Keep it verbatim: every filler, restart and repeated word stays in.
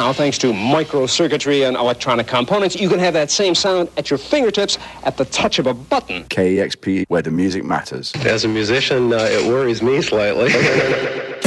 now, thanks to microcircuitry and electronic components, you can have that same sound at your fingertips at the touch of a button. K E X P, where the music matters. As a musician, uh, it worries me slightly.